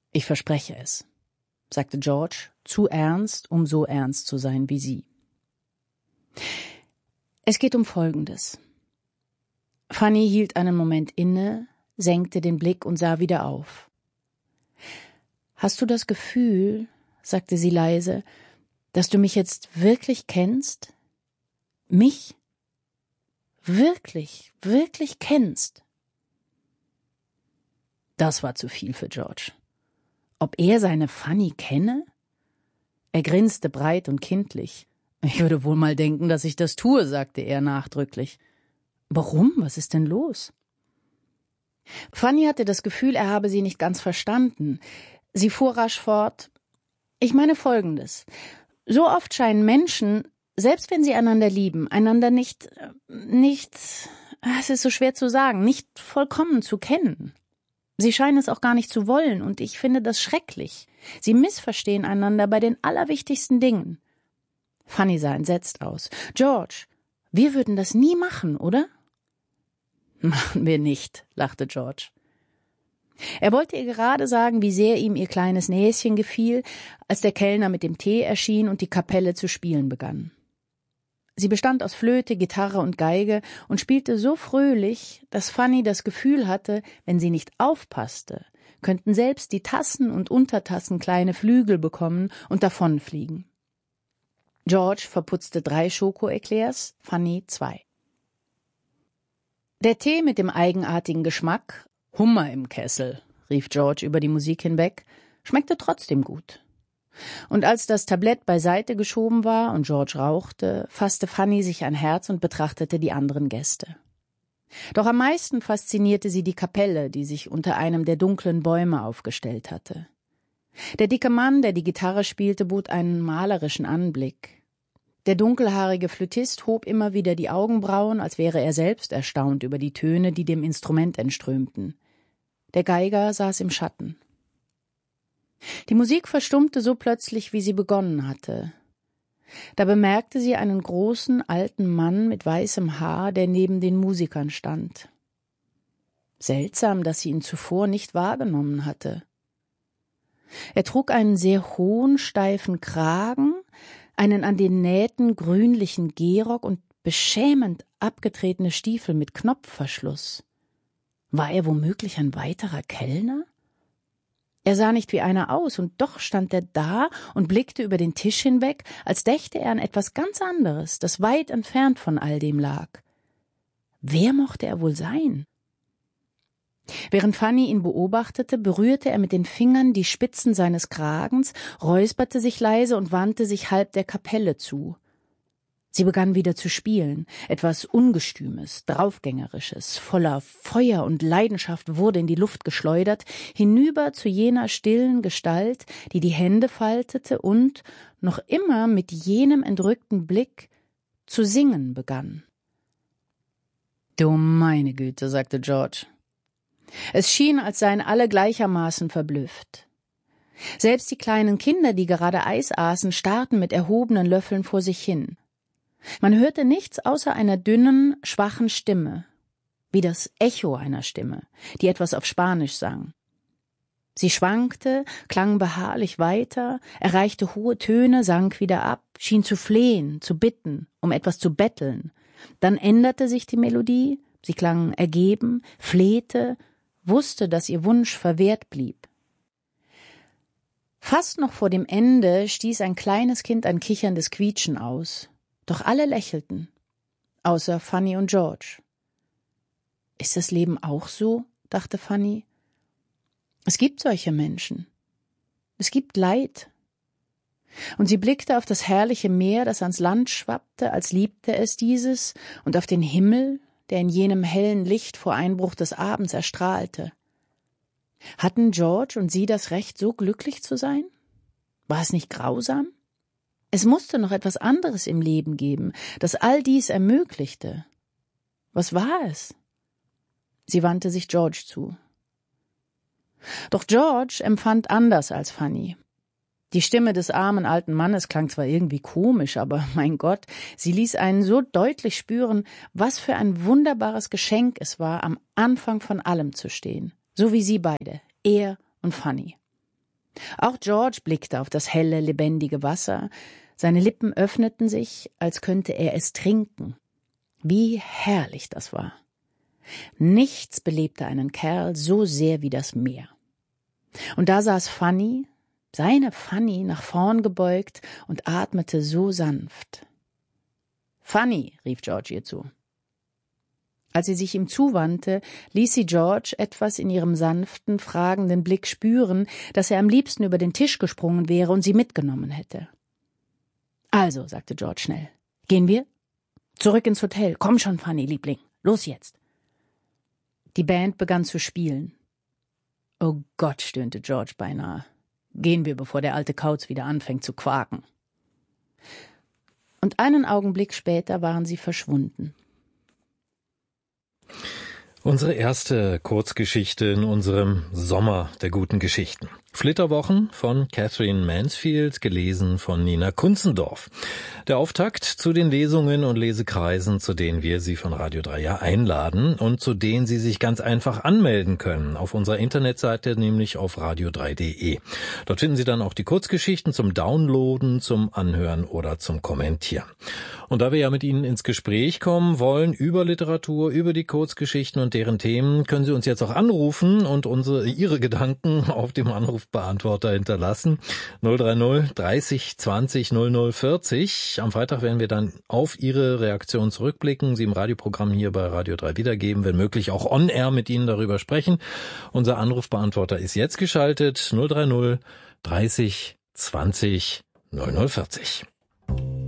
Ich verspreche es, sagte George, zu ernst, um so ernst zu sein wie sie. Es geht um Folgendes. Fanny hielt einen Moment inne, senkte den Blick und sah wieder auf. »Hast du das Gefühl«, sagte sie leise, »dass du mich jetzt wirklich kennst? Mich? Wirklich, wirklich kennst?« Das war zu viel für George. Ob er seine Fanny kenne? Er grinste breit und kindlich. »Ich würde wohl mal denken, dass ich das tue«, sagte er nachdrücklich. »Warum? Was ist denn los?« Fanny hatte das Gefühl, er habe sie nicht ganz verstanden. Sie fuhr rasch fort. »Ich meine Folgendes. So oft scheinen Menschen, selbst wenn sie einander lieben, einander nicht, es ist so schwer zu sagen, nicht vollkommen zu kennen. Sie scheinen es auch gar nicht zu wollen, und ich finde das schrecklich. Sie missverstehen einander bei den allerwichtigsten Dingen.« Fanny sah entsetzt aus. »George, wir würden das nie machen, oder?« »Machen wir nicht«, lachte George. Er wollte ihr gerade sagen, wie sehr ihm ihr kleines Näschen gefiel, als der Kellner mit dem Tee erschien und die Kapelle zu spielen begann. Sie bestand aus Flöte, Gitarre und Geige und spielte so fröhlich, dass Fanny das Gefühl hatte, wenn sie nicht aufpasste, könnten selbst die Tassen und Untertassen kleine Flügel bekommen und davonfliegen. George verputzte 3 Schoko-Eclairs, Fanny 2. Der Tee mit dem eigenartigen Geschmack, »Hummer im Kessel«, rief George über die Musik hinweg, schmeckte trotzdem gut. Und als das Tablett beiseite geschoben war und George rauchte, fasste Fanny sich ein Herz und betrachtete die anderen Gäste. Doch am meisten faszinierte sie die Kapelle, die sich unter einem der dunklen Bäume aufgestellt hatte. Der dicke Mann, der die Gitarre spielte, bot einen malerischen Anblick. Der dunkelhaarige Flötist hob immer wieder die Augenbrauen, als wäre er selbst erstaunt über die Töne, die dem Instrument entströmten. Der Geiger saß im Schatten. Die Musik verstummte so plötzlich, wie sie begonnen hatte. Da bemerkte sie einen großen, alten Mann mit weißem Haar, der neben den Musikern stand. Seltsam, dass sie ihn zuvor nicht wahrgenommen hatte. Er trug einen sehr hohen, steifen Kragen, einen an den Nähten grünlichen Gehrock und beschämend abgetretene Stiefel mit Knopfverschluss. War er womöglich ein weiterer Kellner? Er sah nicht wie einer aus, und doch stand er da und blickte über den Tisch hinweg, als dächte er an etwas ganz anderes, das weit entfernt von all dem lag. Wer mochte er wohl sein? Während Fanny ihn beobachtete, berührte er mit den Fingern die Spitzen seines Kragens, räusperte sich leise und wandte sich halb der Kapelle zu. Sie begann wieder zu spielen. Etwas Ungestümes, Draufgängerisches, voller Feuer und Leidenschaft wurde in die Luft geschleudert, hinüber zu jener stillen Gestalt, die die Hände faltete und, noch immer mit jenem entrückten Blick, zu singen begann. »Du meine Güte«, sagte George. Es schien, als seien alle gleichermaßen verblüfft. Selbst die kleinen Kinder, die gerade Eis aßen, starrten mit erhobenen Löffeln vor sich hin. Man hörte nichts außer einer dünnen, schwachen Stimme, wie das Echo einer Stimme, die etwas auf Spanisch sang. Sie schwankte, klang beharrlich weiter, erreichte hohe Töne, sank wieder ab, schien zu flehen, zu bitten, um etwas zu betteln. Dann änderte sich die Melodie, sie klang ergeben, flehte, wusste, dass ihr Wunsch verwehrt blieb. Fast noch vor dem Ende stieß ein kleines Kind ein kicherndes Quietschen aus. Doch alle lächelten, außer Fanny und George. »Ist das Leben auch so?«, dachte Fanny. »Es gibt solche Menschen. Es gibt Leid.« Und sie blickte auf das herrliche Meer, das ans Land schwappte, als liebte es dieses, und auf den Himmel, der in jenem hellen Licht vor Einbruch des Abends erstrahlte. Hatten George und sie das Recht, so glücklich zu sein? War es nicht grausam? Es musste noch etwas anderes im Leben geben, das all dies ermöglichte. Was war es? Sie wandte sich George zu. Doch George empfand anders als Fanny. Die Stimme des armen alten Mannes klang zwar irgendwie komisch, aber mein Gott, sie ließ einen so deutlich spüren, was für ein wunderbares Geschenk es war, am Anfang von allem zu stehen. So wie sie beide, er und Fanny. Auch George blickte auf das helle, lebendige Wasser. Seine Lippen öffneten sich, als könnte er es trinken. Wie herrlich das war. Nichts belebte einen Kerl so sehr wie das Meer. Und da saß Fanny, seine Fanny, nach vorn gebeugt und atmete so sanft. »Fanny«, rief George ihr zu. Als sie sich ihm zuwandte, ließ sie George etwas in ihrem sanften, fragenden Blick spüren, dass er am liebsten über den Tisch gesprungen wäre und sie mitgenommen hätte. »Also«, sagte George schnell, »gehen wir? Zurück ins Hotel. Komm schon, Fanny, Liebling. Los jetzt.« Die Band begann zu spielen. »Oh Gott«, stöhnte George beinahe. »Gehen wir, bevor der alte Kauz wieder anfängt zu quaken.« Und einen Augenblick später waren sie verschwunden. Unsere erste Kurzgeschichte in unserem Sommer der guten Geschichten. Flitterwochen von Catherine Mansfield, gelesen von Nina Kunzendorf. Der Auftakt zu den Lesungen und Lesekreisen, zu denen wir Sie von Radio 3 ja einladen und zu denen Sie sich ganz einfach anmelden können. Auf unserer Internetseite, nämlich auf radio3.de. Dort finden Sie dann auch die Kurzgeschichten zum Downloaden, zum Anhören oder zum Kommentieren. Und da wir ja mit Ihnen ins Gespräch kommen wollen über Literatur, über die Kurzgeschichten und deren Themen, können Sie uns jetzt auch anrufen und Ihre Gedanken auf dem Anrufbeantworter hinterlassen. 030 30 20 00 40. Am Freitag werden wir dann auf Ihre Reaktion zurückblicken, Sie im Radioprogramm hier bei Radio 3 wiedergeben, wenn möglich auch on-air mit Ihnen darüber sprechen. Unser Anrufbeantworter ist jetzt geschaltet. 030 30 20 00 40.